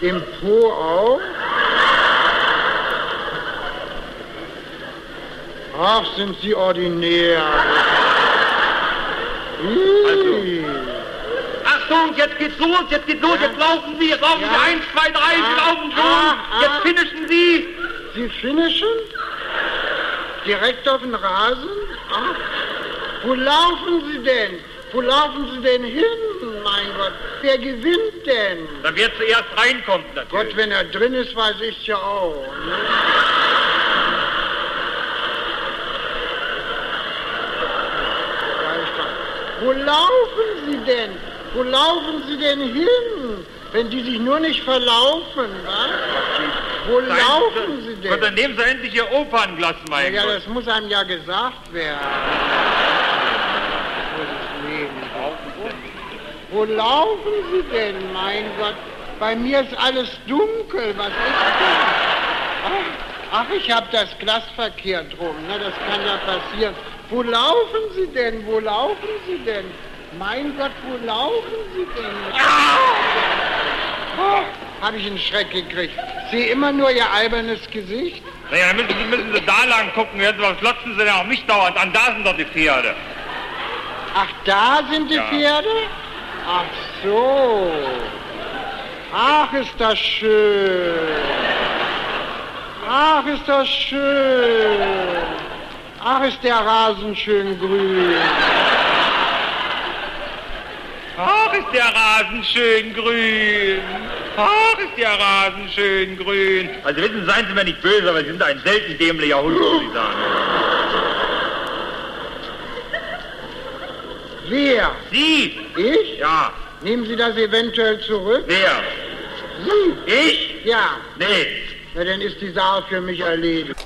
Im Po auch? Ach, sind Sie ordinär. Achtung, jetzt geht's los, jetzt laufen Sie, jetzt 1, 2, 3, Sie laufen schon, jetzt finishen Sie. Sie finishen? Direkt auf den Rasen? Ach, wo laufen Sie denn? Wo laufen Sie denn hin? Mein Gott, wer gewinnt denn? Da wer zuerst reinkommt, natürlich. Gott, wenn er drin ist, weiß ich's ja auch. Ne? Wo laufen Sie denn? Wo laufen Sie denn hin? Wenn die sich nur nicht verlaufen, was? Wo laufen Sie denn? Und dann nehmen Sie endlich Ihr Opernglas, mein Gott. Ja, das muss einem ja gesagt werden. Wo laufen Sie denn, mein Gott? Bei mir ist alles dunkel. Was ist denn? Ach, ich habe das Glas verkehrt rum. Ne? Das kann ja passieren. Wo laufen Sie denn? Wo laufen Sie denn? Mein Gott, wo laufen Sie denn? Oh, habe ich einen Schreck gekriegt. Sehe immer nur Ihr albernes Gesicht. Naja, dann müssen Sie da lang gucken. Jetzt was glotzen Sie denn auf mich dauernd an? Da sind doch die Pferde. Ach, da sind die Pferde? Ach so. Ach, ist das schön. Ach, ist das schön. Ach, ist der Rasen schön grün. Ach, ist der Rasen schön grün. Ach, ist der Rasen schön grün. Also wissen Sie, seien Sie mir nicht böse, aber Sie sind ein selten dämlicher Hund, muss ich sagen. Wer? Sie. Ich? Ja. Nehmen Sie das eventuell zurück? Wer? Sie? Ich? Ja. Nee. Na, dann ist die Sache für mich erledigt.